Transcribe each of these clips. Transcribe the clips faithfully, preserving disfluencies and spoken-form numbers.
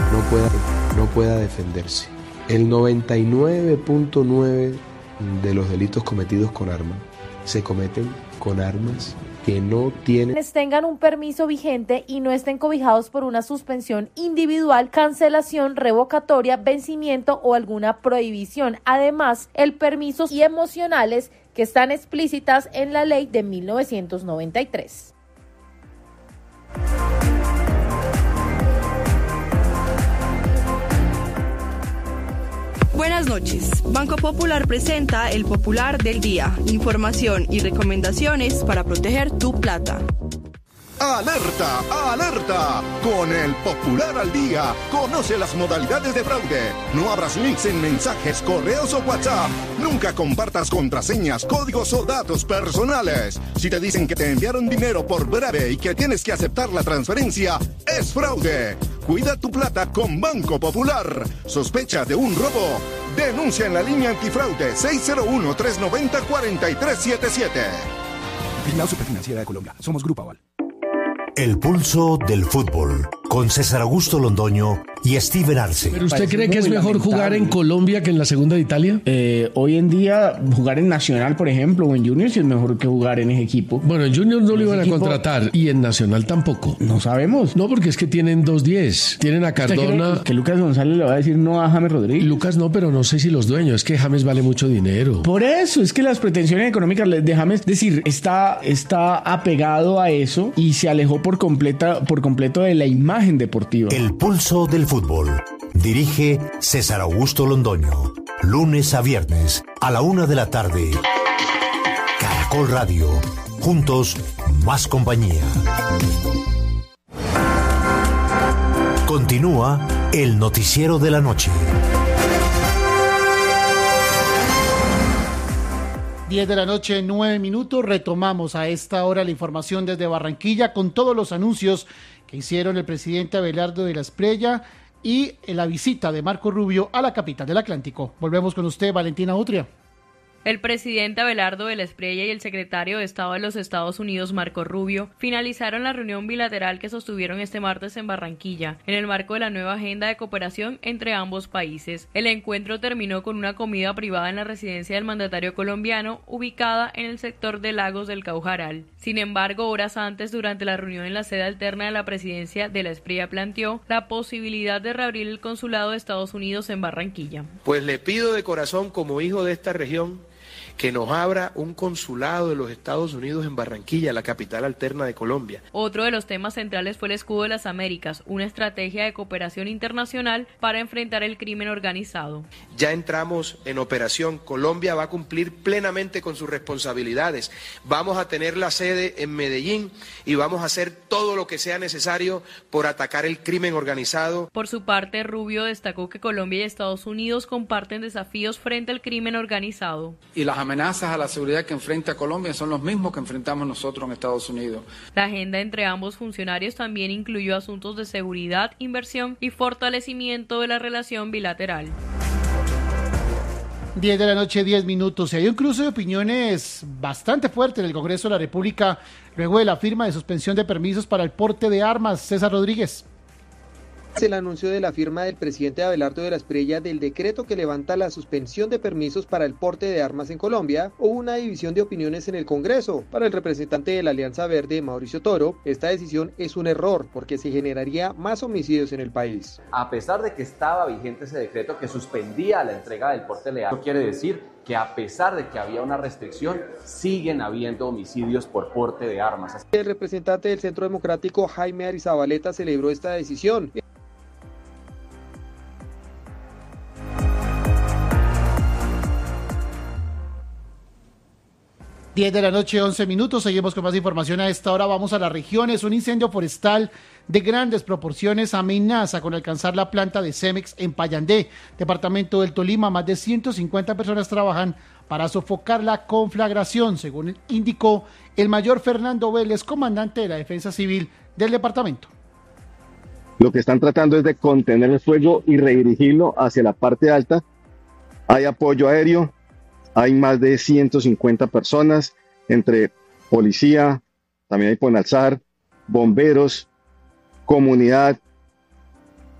no pueda, no pueda defenderse. El noventa y nueve punto nueve de los delitos cometidos con arma se cometen con armas que no tienen... tengan un permiso vigente y no estén cobijados por una suspensión individual, cancelación, revocatoria, vencimiento o alguna prohibición. Además, el permiso y emocionales que están explícitas en la ley de mil novecientos noventa y tres. Buenas noches. Banco Popular presenta el Popular del Día. Información y recomendaciones para proteger tu plata. ¡Alerta! ¡Alerta! Con el Popular al Día, conoce las modalidades de fraude. No abras links en mensajes, correos o WhatsApp. Nunca compartas contraseñas, códigos o datos personales. Si te dicen que te enviaron dinero por breve y que tienes que aceptar la transferencia, es fraude. Cuida tu plata con Banco Popular. ¿Sospecha de un robo? Denuncia en la línea antifraude seis cero uno, tres nueve cero, cuatro tres siete siete. Vigilado Superfinanciera de Colombia. Somos Grupo Aval. El pulso del fútbol, con César Augusto Londoño y Steven Arce. ¿Pero usted cree que es mejor lamentable. jugar en Colombia que en la segunda de Italia? Eh, hoy en día, jugar en Nacional, por ejemplo, o en Junior, sí es mejor que jugar en ese equipo. Bueno, en Junior no lo iban a equipo, contratar y en Nacional tampoco. No sabemos. No, porque es que tienen dos diez. Tienen a Cardona. Que, que Lucas González le va a decir no a James Rodríguez. Lucas no, pero no sé si los dueños. Es que James vale mucho dinero. Por eso, es que las pretensiones económicas de James, es decir, está, está apegado a eso y se alejó por completa, por completo de la imagen deportiva. El pulso del fútbol. Dirige César Augusto Londoño. Lunes a viernes a la una de la tarde. Caracol Radio. Juntos, más compañía. Continúa el noticiero de la noche. diez de la noche, nueve minutos. Retomamos a esta hora la información desde Barranquilla con todos los anuncios que hicieron el presidente Abelardo de la Espriella y la visita de Marco Rubio a la capital del Atlántico. Volvemos con usted, Valentina Utria. El presidente Abelardo de la Espriella y el secretario de Estado de los Estados Unidos, Marco Rubio, finalizaron la reunión bilateral que sostuvieron este martes en Barranquilla, en el marco de la nueva agenda de cooperación entre ambos países. El encuentro terminó con una comida privada en la residencia del mandatario colombiano, ubicada en el sector de Lagos del Caujaral. Sin embargo, horas antes, durante la reunión en la sede alterna de la presidencia de la Espriella, planteó la posibilidad de reabrir el consulado de Estados Unidos en Barranquilla. Pues le pido de corazón, como hijo de esta región, que nos abra un consulado de los Estados Unidos en Barranquilla, la capital alterna de Colombia. Otro de los temas centrales fue el Escudo de las Américas, una estrategia de cooperación internacional para enfrentar el crimen organizado. Ya entramos en operación, Colombia va a cumplir plenamente con sus responsabilidades, vamos a tener la sede en Medellín y vamos a hacer todo lo que sea necesario por atacar el crimen organizado. Por su parte, Rubio destacó que Colombia y Estados Unidos comparten desafíos frente al crimen organizado. Y las amenazas a la seguridad que enfrenta Colombia son los mismos que enfrentamos nosotros en Estados Unidos. La agenda entre ambos funcionarios también incluyó asuntos de seguridad, inversión y fortalecimiento de la relación bilateral. diez de la noche, diez minutos. Y hay un cruce de opiniones bastante fuerte en el Congreso de la República luego de la firma de suspensión de permisos para el porte de armas. César Rodríguez. El anuncio de la firma del presidente Abelardo de la Espriella del decreto que levanta la suspensión de permisos para el porte de armas en Colombia, hubo una división de opiniones en el Congreso. Para el representante de la Alianza Verde, Mauricio Toro, esta decisión es un error porque se generaría más homicidios en el país. A pesar de que estaba vigente ese decreto que suspendía la entrega del porte legal, eso quiere decir que a pesar de que había una restricción, siguen habiendo homicidios por porte de armas. El representante del Centro Democrático, Jaime Arizabaleta, celebró esta decisión. diez de la noche, once minutos, seguimos con más información a esta hora, vamos a las regiones. Un incendio forestal de grandes proporciones amenaza con alcanzar la planta de Cemex en Payandé, departamento del Tolima. Más de ciento cincuenta personas trabajan para sofocar la conflagración, según indicó el mayor Fernando Vélez, comandante de la Defensa Civil del departamento. Lo que están tratando es de contener el fuego y redirigirlo hacia la parte alta. Hay apoyo aéreo. Hay más de ciento cincuenta personas, entre policía, también hay Ponalzar, bomberos, comunidad,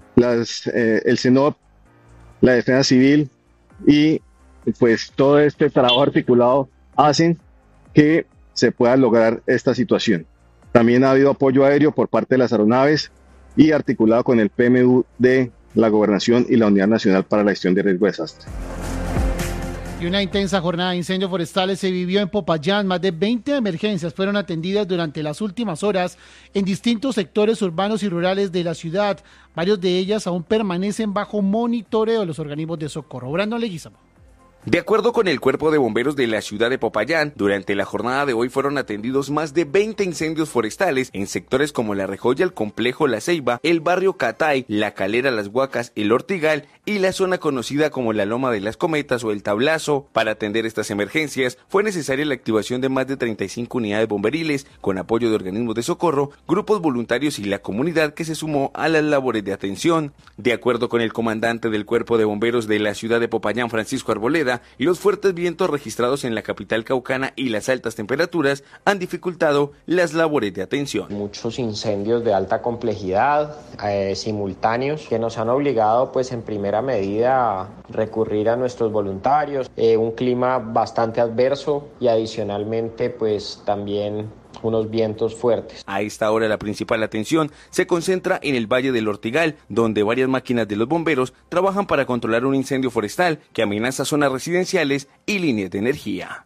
las, eh, el SENOP, la Defensa Civil y pues todo este trabajo articulado hacen que se pueda lograr esta situación. También ha habido apoyo aéreo por parte de las aeronaves y articulado con el P M U de la Gobernación y la Unidad Nacional para la Gestión de Riesgo de Desastre. Y una intensa jornada de incendios forestales se vivió en Popayán. Más de veinte emergencias fueron atendidas durante las últimas horas en distintos sectores urbanos y rurales de la ciudad. Varios de ellas aún permanecen bajo monitoreo de los organismos de socorro. Brandon Leguizamo. De acuerdo con el Cuerpo de Bomberos de la ciudad de Popayán, durante la jornada de hoy fueron atendidos más de veinte incendios forestales en sectores como La Rejoya, el Complejo La Ceiba, el barrio Catay, La Calera, Las Huacas, el Ortigal y la zona conocida como la Loma de las Cometas o el Tablazo. Para atender estas emergencias fue necesaria la activación de más de treinta y cinco unidades bomberiles con apoyo de organismos de socorro, grupos voluntarios y la comunidad que se sumó a las labores de atención. De acuerdo con el comandante del Cuerpo de Bomberos de la ciudad de Popayán, Francisco Arboleda, los fuertes vientos registrados en la capital caucana y las altas temperaturas han dificultado las labores de atención. Muchos incendios de alta complejidad, eh, simultáneos, que nos han obligado pues en primera medida a recurrir a nuestros voluntarios, eh, un clima bastante adverso y adicionalmente pues también unos vientos fuertes. A esta hora la principal atención se concentra en el Valle del Ortigal, donde varias máquinas de los bomberos trabajan para controlar un incendio forestal que amenaza zonas residenciales y líneas de energía.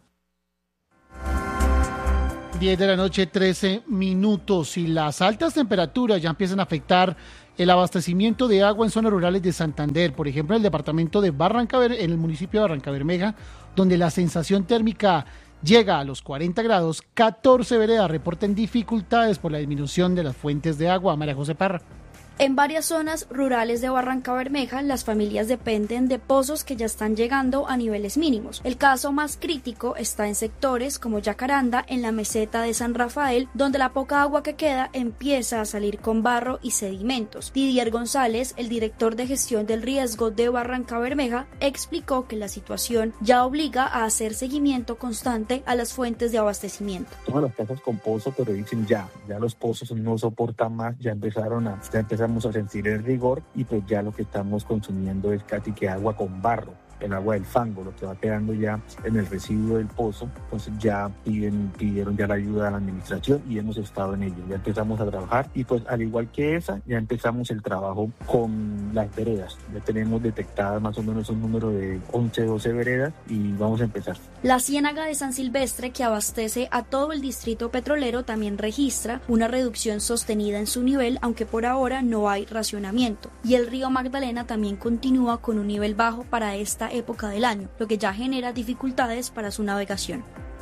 diez de la noche, trece minutos, y las altas temperaturas ya empiezan a afectar el abastecimiento de agua en zonas rurales de Santander, por ejemplo en el departamento de Barranca, en el municipio de Barranca Bermeja, donde la sensación térmica llega a los cuarenta grados, catorce veredas reportan dificultades por la disminución de las fuentes de agua. María José Parra. En varias zonas rurales de Barranca Bermeja, las familias dependen de pozos que ya están llegando a niveles mínimos. El caso más crítico está en sectores como Yacaranda, en la meseta de San Rafael, donde la poca agua que queda empieza a salir con barro y sedimentos. Didier González, el director de gestión del riesgo de Barranca Bermeja, explicó que la situación ya obliga a hacer seguimiento constante a las fuentes de abastecimiento. Todas las casas con pozos, pero dicen ya, ya los pozos no soportan más, ya empezaron a, ya empezaron a sentir el rigor y pues ya lo que estamos consumiendo es casi que agua con barro, el agua del fango, lo que va quedando ya en el residuo del pozo. Entonces ya piden, pidieron ya la ayuda de la administración y hemos estado en ello, ya empezamos a trabajar y pues al igual que esa, ya empezamos el trabajo con las veredas, ya tenemos detectadas más o menos un número de once, doce veredas y vamos a empezar. La ciénaga de San Silvestre, que abastece a todo el distrito petrolero, también registra una reducción sostenida en su nivel, aunque por ahora no hay racionamiento, y el río Magdalena también continúa con un nivel bajo para esta época del año, lo que ya genera dificultades para su navegación.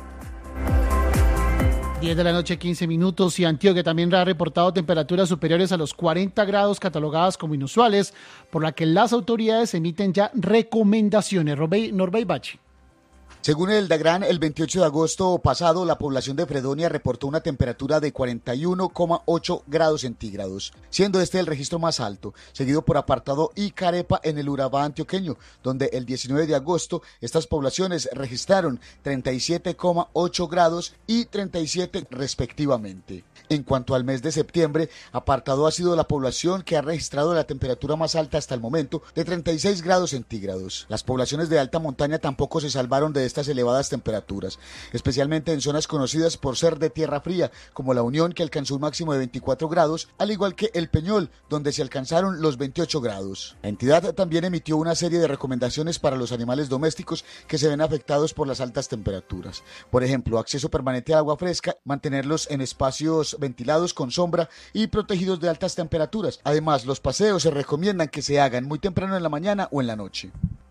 diez de la noche, quince minutos, y Antioquia también ha reportado temperaturas superiores a los cuarenta grados, catalogadas como inusuales, por la que las autoridades emiten ya recomendaciones. Norbey Bachi. Según el DAGRAN, el veintiocho de agosto pasado, la población de Fredonia reportó una temperatura de cuarenta y uno coma ocho grados centígrados, siendo este el registro más alto, seguido por Apartado y Carepa en el Urabá antioqueño, donde el diecinueve de agosto estas poblaciones registraron treinta y siete coma ocho grados y treinta y siete respectivamente. En cuanto al mes de septiembre, Apartado ha sido la población que ha registrado la temperatura más alta hasta el momento, de treinta y seis grados centígrados. Las poblaciones de alta montaña tampoco se salvaron de estas elevadas temperaturas, especialmente en zonas conocidas por ser de tierra fría, como La Unión, que alcanzó un máximo de veinticuatro grados, al igual que El Peñol, donde se alcanzaron los veintiocho grados. La entidad también emitió una serie de recomendaciones para los animales domésticos que se ven afectados por las altas temperaturas. Por ejemplo, acceso permanente a agua fresca, mantenerlos en espacios ventilados con sombra y protegidos de altas temperaturas. Además, los paseos se recomiendan que se hagan muy temprano en la mañana o en la noche.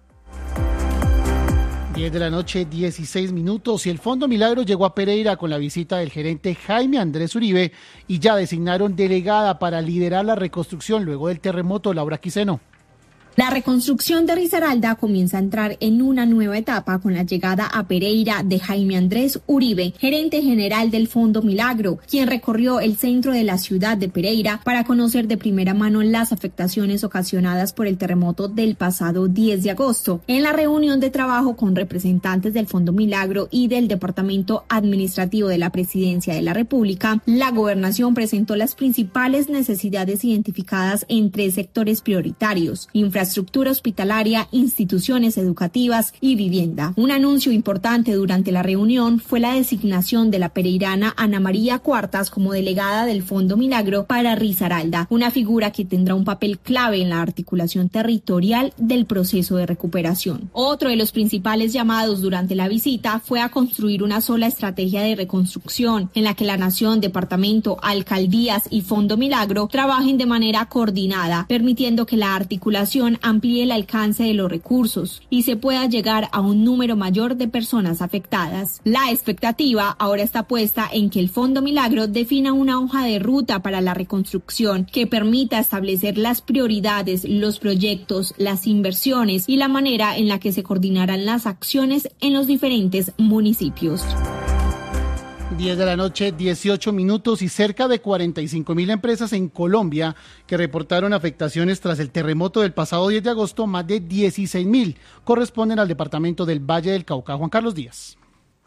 diez de la noche, dieciséis minutos, y el Fondo Milagro llegó a Pereira con la visita del gerente Jaime Andrés Uribe y ya designaron delegada para liderar la reconstrucción luego del terremoto. Laura Quiseno. La reconstrucción de Risaralda comienza a entrar en una nueva etapa con la llegada a Pereira de Jaime Andrés Uribe, gerente general del Fondo Milagro, quien recorrió el centro de la ciudad de Pereira para conocer de primera mano las afectaciones ocasionadas por el terremoto del pasado diez de agosto. En la reunión de trabajo con representantes del Fondo Milagro y del Departamento Administrativo de la Presidencia de la República, la gobernación presentó las principales necesidades identificadas en tres sectores prioritarios: infraestructura, infraestructura hospitalaria, instituciones educativas y vivienda. Un anuncio importante durante la reunión fue la designación de la pereirana Ana María Cuartas como delegada del Fondo Milagro para Risaralda, una figura que tendrá un papel clave en la articulación territorial del proceso de recuperación. Otro de los principales llamados durante la visita fue a construir una sola estrategia de reconstrucción en la que la nación, departamento, alcaldías y Fondo Milagro trabajen de manera coordinada, permitiendo que la articulación amplíe el alcance de los recursos y se pueda llegar a un número mayor de personas afectadas. La expectativa ahora está puesta en que el Fondo Milagro defina una hoja de ruta para la reconstrucción que permita establecer las prioridades, los proyectos, las inversiones y la manera en la que se coordinarán las acciones en los diferentes municipios. diez de la noche, dieciocho minutos, y cerca de cuarenta y cinco mil empresas en Colombia que reportaron afectaciones tras el terremoto del pasado diez de agosto, más de dieciséis mil corresponden al departamento del Valle del Cauca. Juan Carlos Díaz.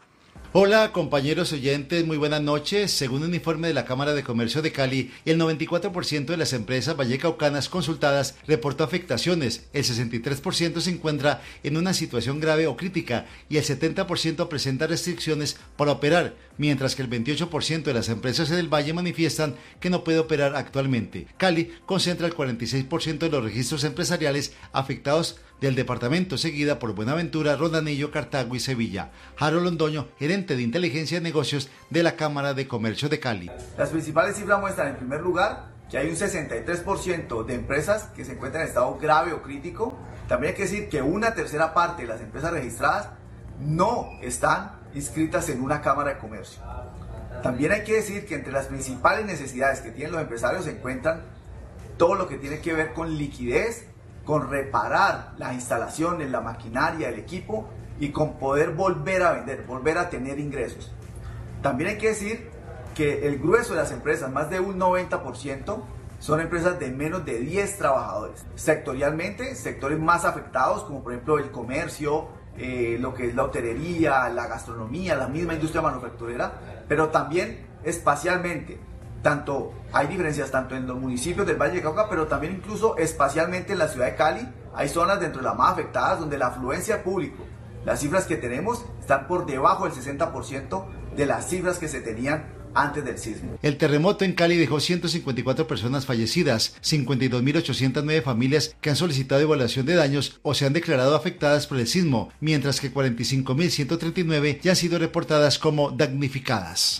Hola compañeros oyentes, muy buenas noches. Según un informe de la Cámara de Comercio de Cali, el noventa y cuatro por ciento de las empresas vallecaucanas consultadas reportó afectaciones, el sesenta y tres por ciento se encuentra en una situación grave o crítica y el setenta por ciento presenta restricciones para operar, mientras que el veintiocho por ciento de las empresas del Valle manifiestan que no puede operar actualmente. Cali concentra el cuarenta y seis por ciento de los registros empresariales afectados del departamento, seguida por Buenaventura, Rondanillo, Cartago y Sevilla. Harold Londoño, gerente de inteligencia de negocios de la Cámara de Comercio de Cali. Las principales cifras muestran, en primer lugar, que hay un sesenta y tres por ciento de empresas que se encuentran en estado grave o crítico. También hay que decir que una tercera parte de las empresas registradas no están inscritas en una Cámara de Comercio. También hay que decir que entre las principales necesidades que tienen los empresarios se encuentran todo lo que tiene que ver con liquidez, con reparar las instalaciones, la maquinaria, el equipo y con poder volver a vender, volver a tener ingresos. También hay que decir que el grueso de las empresas, más de un noventa por ciento, son empresas de menos de diez trabajadores. Sectorialmente, sectores más afectados como por ejemplo el comercio, eh, lo que es la hotelería, la gastronomía, la misma industria manufacturera, pero también espacialmente. Tanto, hay diferencias tanto en los municipios del Valle de Cauca, pero también incluso espacialmente en la ciudad de Cali. Hay zonas dentro de las más afectadas donde la afluencia de público, las cifras que tenemos están por debajo del sesenta por ciento de las cifras que se tenían antes del sismo. El terremoto en Cali dejó ciento cincuenta y cuatro personas fallecidas, cincuenta y dos mil ochocientas nueve familias que han solicitado evaluación de daños o se han declarado afectadas por el sismo, mientras que cuarenta y cinco mil ciento treinta y nueve ya han sido reportadas como damnificadas.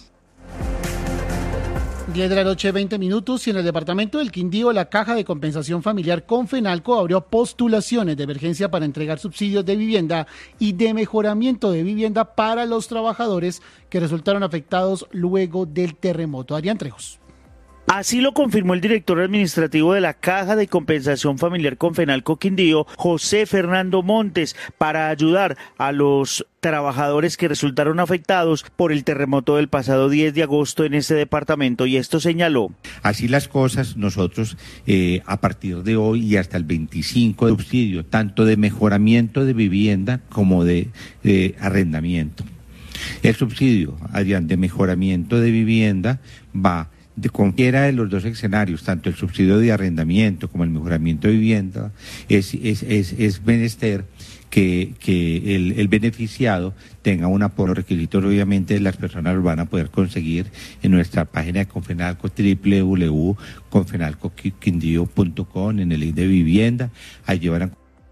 diez de la noche, veinte minutos, y en el departamento del Quindío, la Caja de Compensación Familiar Confenalco abrió postulaciones de emergencia para entregar subsidios de vivienda y de mejoramiento de vivienda para los trabajadores que resultaron afectados luego del terremoto. Adrián Trejos. Así lo confirmó el director administrativo de la Caja de Compensación Familiar Confenalco Quindío, José Fernando Montes, para ayudar a los trabajadores que resultaron afectados por el terremoto del pasado diez de agosto en este departamento, y esto señaló. Así las cosas, nosotros eh, a partir de hoy y hasta el veinticinco de subsidio, tanto de mejoramiento de vivienda como de, de arrendamiento. El subsidio, Adrián, de mejoramiento de vivienda va de cualquiera de los dos escenarios, tanto el subsidio de arrendamiento como el mejoramiento de vivienda, es, es, es, es menester que, que el, el beneficiado tenga un apoyo. Los requisitos, obviamente, las personas los van a poder conseguir en nuestra página de Confenalco, doble u doble u doble u punto confenalco quindío punto com, en el link de vivienda. Ahí llevarán.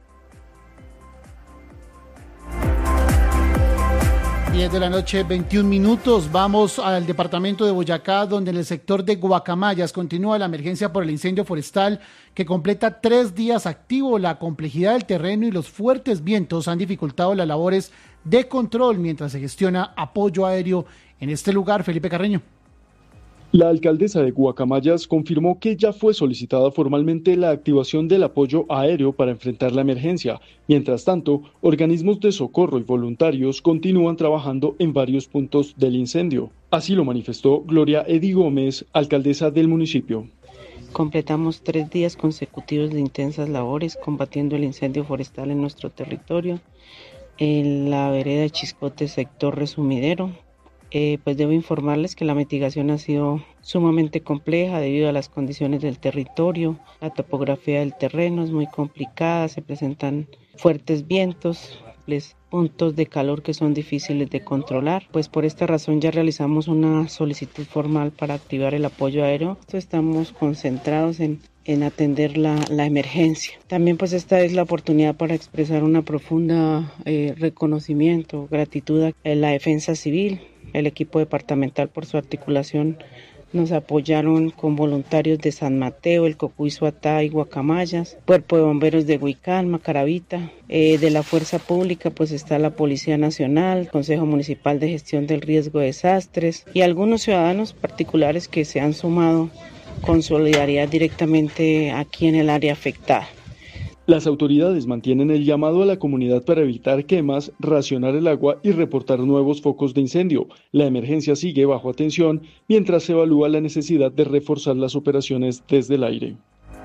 diez de la noche, veintiún minutos. Vamos al departamento de Boyacá, donde en el sector de Guacamayas continúa la emergencia por el incendio forestal que completa tres días activo. La complejidad del terreno y los fuertes vientos han dificultado las labores de control mientras se gestiona apoyo aéreo en este lugar. Felipe Carreño. La alcaldesa de Guacamayas confirmó que ya fue solicitada formalmente la activación del apoyo aéreo para enfrentar la emergencia. Mientras tanto, organismos de socorro y voluntarios continúan trabajando en varios puntos del incendio. Así lo manifestó Gloria Edi Gómez, alcaldesa del municipio. Completamos tres días consecutivos de intensas labores combatiendo el incendio forestal en nuestro territorio, en la vereda de Chiscote, sector Resumidero. Eh, pues debo informarles que la mitigación ha sido sumamente compleja debido a las condiciones del territorio. La topografía del terreno es muy complicada, se presentan fuertes vientos, les, puntos de calor que son difíciles de controlar. Pues por esta razón ya realizamos una solicitud formal para activar el apoyo aéreo. Estamos concentrados en en atender la, la emergencia. También pues esta es la oportunidad para expresar una profunda eh, reconocimiento, gratitud a la Defensa Civil, el equipo departamental por su articulación. Nos apoyaron con voluntarios de San Mateo, el Cocuy, Suatá y Guacamayas, Cuerpo de Bomberos de Huicán, Macaravita. Eh, de la Fuerza Pública pues está la Policía Nacional, Consejo Municipal de Gestión del Riesgo de Desastres y algunos ciudadanos particulares que se han sumado con solidaridad directamente aquí en el área afectada. Las autoridades mantienen el llamado a la comunidad para evitar quemas, racionar el agua y reportar nuevos focos de incendio. La emergencia sigue bajo atención mientras se evalúa la necesidad de reforzar las operaciones desde el aire.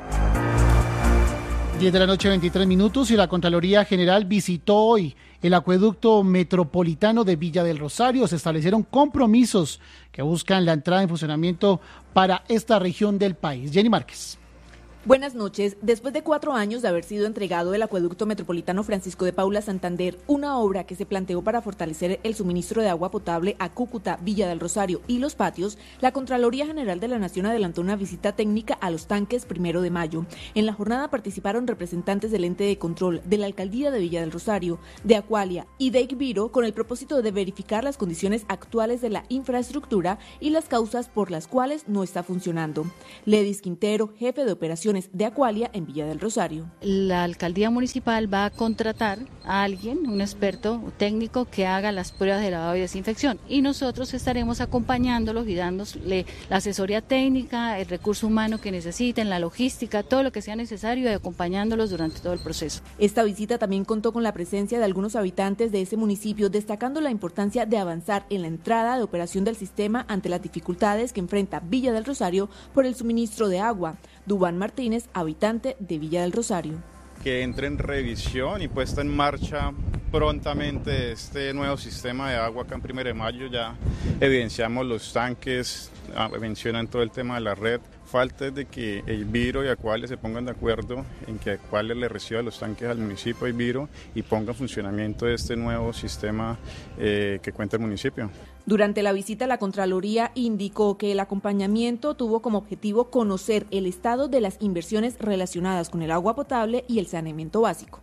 diez de la noche, veintitrés minutos, y la Contraloría General visitó hoy el acueducto metropolitano de Villa del Rosario. Se establecieron compromisos que buscan la entrada en funcionamiento para esta región del país. Jenny Márquez. Buenas noches. Después de cuatro años de haber sido entregado el acueducto metropolitano Francisco de Paula Santander, una obra que se planteó para fortalecer el suministro de agua potable a Cúcuta, Villa del Rosario y Los Patios, la Contraloría General de la Nación adelantó una visita técnica a los tanques primero de mayo. En la jornada participaron representantes del ente de control, de la Alcaldía de Villa del Rosario, de Acualia y de Icviro, con el propósito de verificar las condiciones actuales de la infraestructura y las causas por las cuales no está funcionando. Ledis Quintero, jefe de operaciones de Acualia en Villa del Rosario. La alcaldía municipal va a contratar a alguien, un experto técnico que haga las pruebas de lavado y desinfección, y nosotros estaremos acompañándolos y dándole la asesoría técnica, el recurso humano que necesiten, la logística, todo lo que sea necesario, y acompañándolos durante todo el proceso. Esta visita también contó con la presencia de algunos habitantes de ese municipio, destacando la importancia de avanzar en la entrada de operación del sistema ante las dificultades que enfrenta Villa del Rosario por el suministro de agua. Dubán Martínez, habitante de Villa del Rosario. Que entre en revisión y puesta en marcha prontamente este nuevo sistema de agua acá en Primero de Mayo. Ya evidenciamos los tanques, mencionan todo el tema de la red. Falta de que Icviro y Acualia se pongan de acuerdo en que Acualia le reciba los tanques al municipio de Icviro y ponga en funcionamiento este nuevo sistema eh, que cuenta el municipio. Durante la visita, la Contraloría indicó que el acompañamiento tuvo como objetivo conocer el estado de las inversiones relacionadas con el agua potable y el saneamiento básico.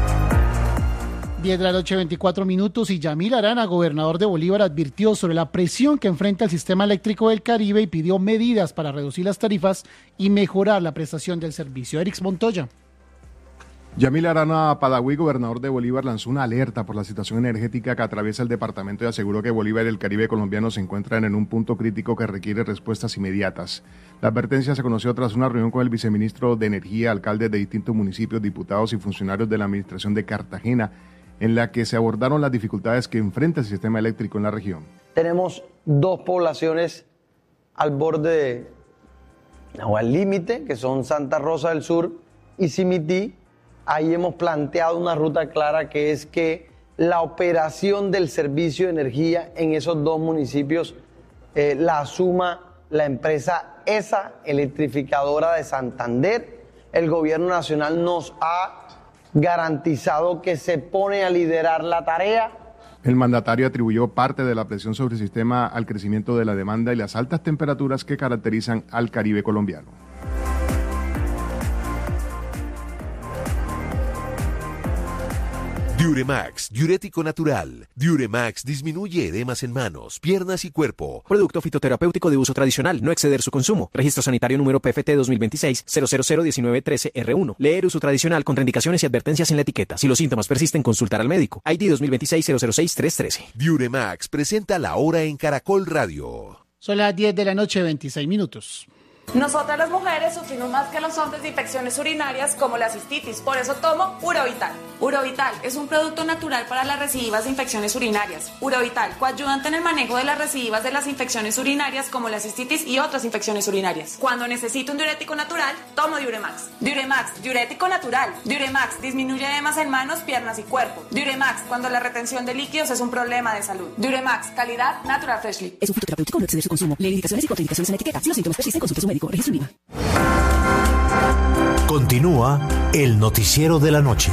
diez de la noche, veinticuatro minutos, y Yamil Arana, gobernador de Bolívar, advirtió sobre la presión que enfrenta el sistema eléctrico del Caribe y pidió medidas para reducir las tarifas y mejorar la prestación del servicio. Erix Montoya. Yamil Arana Padaví, gobernador de Bolívar, lanzó una alerta por la situación energética que atraviesa el departamento y aseguró que Bolívar y el Caribe colombiano se encuentran en un punto crítico que requiere respuestas inmediatas. La advertencia se conoció tras una reunión con el viceministro de Energía, alcaldes de distintos municipios, diputados y funcionarios de la administración de Cartagena, en la que se abordaron las dificultades que enfrenta el sistema eléctrico en la región. Tenemos dos poblaciones al borde de, o al límite, que son Santa Rosa del Sur y Simití. Ahí hemos planteado una ruta clara, que es que la operación del servicio de energía en esos dos municipios eh, la asuma la empresa ESA, electrificadora de Santander. El gobierno nacional nos ha garantizado que se pone a liderar la tarea. El mandatario atribuyó parte de la presión sobre el sistema al crecimiento de la demanda y las altas temperaturas que caracterizan al Caribe colombiano. Diuremax, diurético natural. Diuremax disminuye edemas en manos, piernas y cuerpo. Producto fitoterapéutico de uso tradicional, no exceder su consumo. Registro sanitario número P F T dos mil veintiséis cero cero cero diecinueve trece R uno. Leer uso tradicional con indicaciones y advertencias en la etiqueta. Si los síntomas persisten, consultar al médico. I D dos mil veintiséis cero cero seis tres trece. Diuremax presenta La Hora en Caracol Radio. Son las diez de la noche, veintiséis minutos. Nosotras las mujeres sufrimos más que los hombres de infecciones urinarias como la cistitis, por eso tomo Urovital. Urovital es un producto natural para las recidivas de infecciones urinarias. Urovital, coayudante en el manejo de las recidivas de las infecciones urinarias como la cistitis y otras infecciones urinarias. Cuando necesito un diurético natural, tomo Diuremax. Diuremax, diurético natural. Diuremax disminuye edemas en manos, piernas y cuerpo. Diuremax, cuando la retención de líquidos es un problema de salud. Diuremax, calidad Natural Freshly. Es un fitoterapéutico, no exceder su consumo. Lee indicaciones y contraindicaciones en etiqueta. Si los síntomas persisten, consulte a su médico. Registro IVA. Continúa el noticiero de la noche.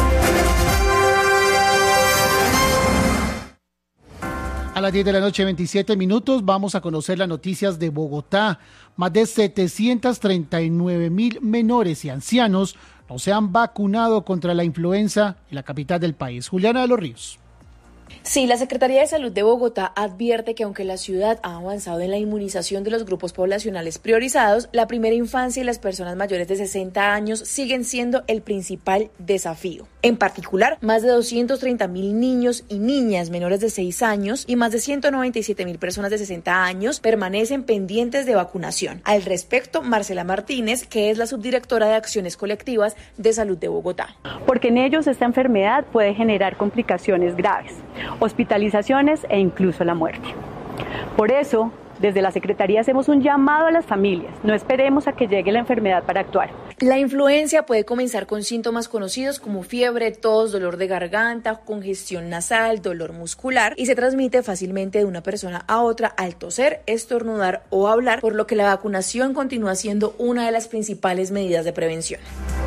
A las diez de la noche, veintisiete minutos, vamos a conocer las noticias de Bogotá. Más de setecientos treinta y nueve mil menores y ancianos no se han vacunado contra la influenza en la capital del país. Juliana de los Ríos. Sí, la Secretaría de Salud de Bogotá advierte que aunque la ciudad ha avanzado en la inmunización de los grupos poblacionales priorizados, la primera infancia y las personas mayores de sesenta años siguen siendo el principal desafío. En particular, más de doscientos treinta mil niños y niñas menores de seis años y más de ciento noventa y siete mil personas de sesenta años permanecen pendientes de vacunación. Al respecto, Marcela Martínez, que es la subdirectora de Acciones Colectivas de Salud de Bogotá. Porque en ellos esta enfermedad puede generar complicaciones graves, hospitalizaciones e incluso la muerte. Por eso, desde la Secretaría hacemos un llamado a las familias. No esperemos a que llegue la enfermedad para actuar. La influencia puede comenzar con síntomas conocidos como fiebre, tos, dolor de garganta, congestión nasal, dolor muscular y se transmite fácilmente de una persona a otra al toser, estornudar o hablar, por lo que la vacunación continúa siendo una de las principales medidas de prevención.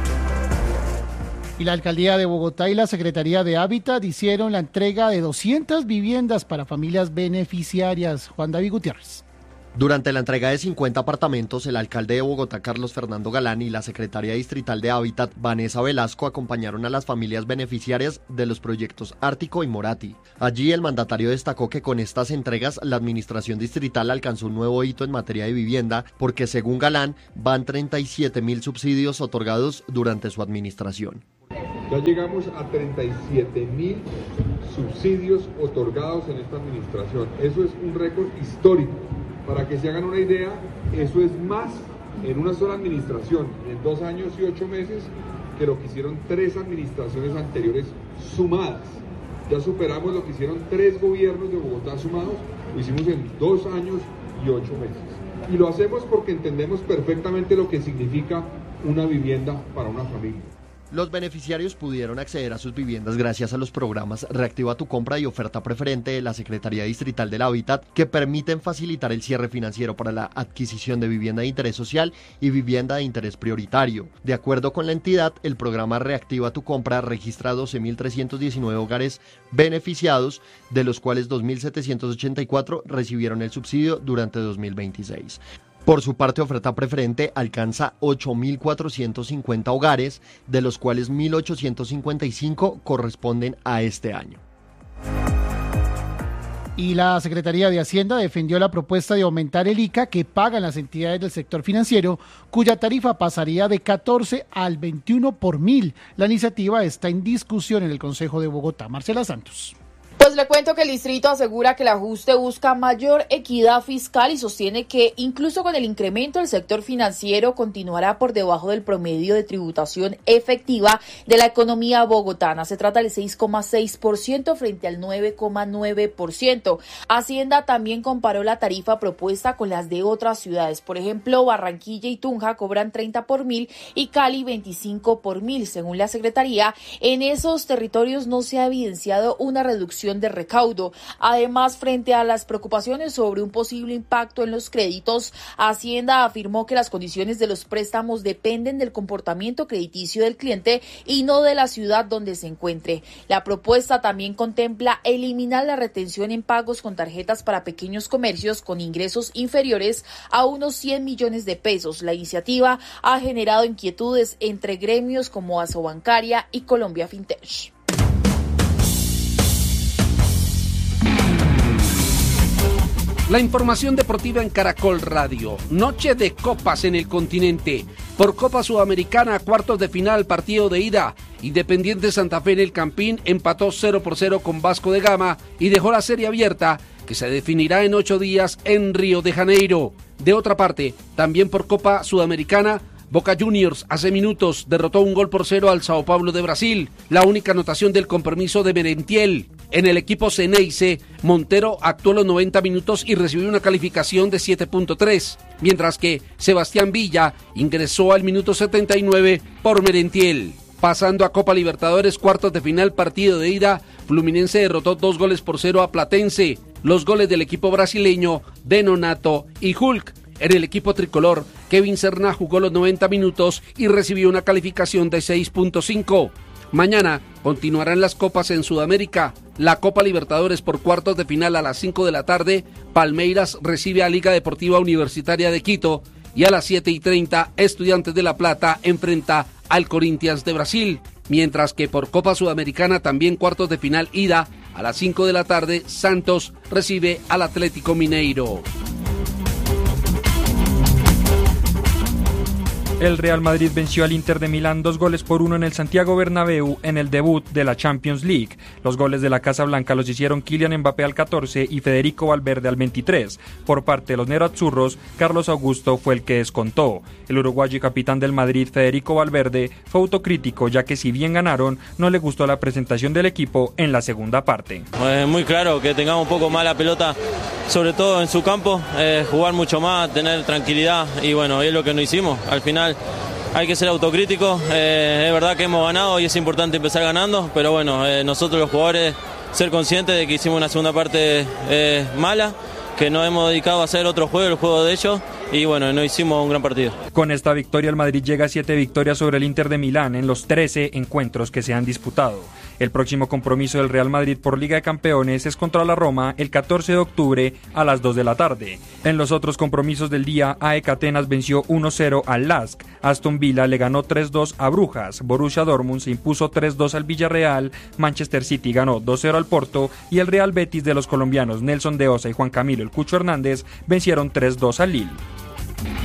Y la Alcaldía de Bogotá y la Secretaría de Hábitat hicieron la entrega de doscientas viviendas para familias beneficiarias. Juan David Gutiérrez. Durante la entrega de cincuenta apartamentos, el alcalde de Bogotá, Carlos Fernando Galán, y la secretaria distrital de Hábitat, Vanessa Velasco, acompañaron a las familias beneficiarias de los proyectos Ártico y Morati. Allí el mandatario destacó que con estas entregas la administración distrital alcanzó un nuevo hito en materia de vivienda, porque según Galán van treinta y siete mil subsidios otorgados durante su administración. Ya llegamos a treinta y siete mil subsidios otorgados en esta administración. Eso es un récord histórico. Para que se hagan una idea, eso es más en una sola administración, en dos años y ocho meses, que lo que hicieron tres administraciones anteriores sumadas. Ya superamos lo que hicieron tres gobiernos de Bogotá sumados, lo hicimos en dos años y ocho meses. Y lo hacemos porque entendemos perfectamente lo que significa una vivienda para una familia. Los beneficiarios pudieron acceder a sus viviendas gracias a los programas Reactiva tu Compra y Oferta Preferente de la Secretaría Distrital del Hábitat, que permiten facilitar el cierre financiero para la adquisición de vivienda de interés social y vivienda de interés prioritario. De acuerdo con la entidad, el programa Reactiva tu Compra registra doce mil trescientos diecinueve hogares beneficiados, de los cuales dos mil setecientos ochenta y cuatro recibieron el subsidio durante dos mil veintiséis. Por su parte, Oferta Preferente alcanza ocho mil cuatrocientos cincuenta hogares, de los cuales mil ochocientos cincuenta y cinco corresponden a este año. Y la Secretaría de Hacienda defendió la propuesta de aumentar el I C A que pagan las entidades del sector financiero, cuya tarifa pasaría de catorce al veintiuno por mil. La iniciativa está en discusión en el Consejo de Bogotá. Marcela Santos. Pues le cuento que el distrito asegura que el ajuste busca mayor equidad fiscal y sostiene que incluso con el incremento el sector financiero continuará por debajo del promedio de tributación efectiva de la economía bogotana. Se trata del seis coma seis por ciento frente al nueve coma nueve por ciento. Hacienda también comparó la tarifa propuesta con las de otras ciudades. Por ejemplo, Barranquilla y Tunja cobran treinta por mil y Cali veinticinco por mil. Según la Secretaría, en esos territorios no se ha evidenciado una reducción de recaudo. Además, frente a las preocupaciones sobre un posible impacto en los créditos, Hacienda afirmó que las condiciones de los préstamos dependen del comportamiento crediticio del cliente y no de la ciudad donde se encuentre. La propuesta también contempla eliminar la retención en pagos con tarjetas para pequeños comercios con ingresos inferiores a unos cien millones de pesos. La iniciativa ha generado inquietudes entre gremios como Asobancaria y Colombia Fintech. La información deportiva en Caracol Radio. Noche de copas en el continente. Por Copa Sudamericana, cuartos de final, partido de ida. Independiente Santa Fe en el Campín empató cero por cero con Vasco de Gama y dejó la serie abierta que se definirá en ocho días en Río de Janeiro. De otra parte, también por Copa Sudamericana, Boca Juniors hace minutos derrotó un gol por cero al Sao Paulo de Brasil, la única anotación del compromiso de Merentiel. En el equipo Ceneice, Montero actuó los noventa minutos y recibió una calificación de siete punto tres, mientras que Sebastián Villa ingresó al minuto setenta y nueve por Merentiel. Pasando a Copa Libertadores, cuartos de final, partido de ida, Fluminense derrotó dos goles por cero a Platense. Los goles del equipo brasileño de Nonato y Hulk. En el equipo tricolor, Kevin Serna jugó los noventa minutos y recibió una calificación de seis punto cinco. Mañana continuarán las copas en Sudamérica. La Copa Libertadores por cuartos de final a las cinco de la tarde, Palmeiras recibe a Liga Deportiva Universitaria de Quito y a las siete y treinta, Estudiantes de La Plata enfrenta al Corinthians de Brasil. Mientras que por Copa Sudamericana también cuartos de final ida, a las cinco de la tarde, Santos recibe al Atlético Mineiro. El Real Madrid venció al Inter de Milán dos goles por uno en el Santiago Bernabéu en el debut de la Champions League. Los goles de la Casa Blanca los hicieron Kylian Mbappé al catorce y Federico Valverde al veintitrés. Por parte de los nerazzurros, Carlos Augusto fue el que descontó. El uruguayo y capitán del Madrid, Federico Valverde, fue autocrítico ya que si bien ganaron, no le gustó la presentación del equipo en la segunda parte. Es muy claro que tengamos un poco más la pelota, sobre todo en su campo, eh, jugar mucho más, tener tranquilidad y bueno, es lo que no hicimos. Al final hay que ser autocrítico, eh, es verdad que hemos ganado y es importante empezar ganando, pero bueno, eh, nosotros los jugadores ser conscientes de que hicimos una segunda parte eh, mala, que nos hemos dedicado a hacer otro juego, el juego de ellos, y bueno, no hicimos un gran partido. Con esta victoria el Madrid llega a siete victorias sobre el Inter de Milán en los trece encuentros que se han disputado. El próximo compromiso del Real Madrid por Liga de Campeones es contra la Roma el catorce de octubre a las dos de la tarde. En los otros compromisos del día, A E K Atenas venció uno cero al Lask, Aston Villa le ganó tres dos a Brujas, Borussia Dortmund se impuso tres dos al Villarreal, Manchester City ganó dos cero al Porto y el Real Betis de los colombianos Nelson de Osa y Juan Camilo El Cucho Hernández vencieron tres dos al Lille.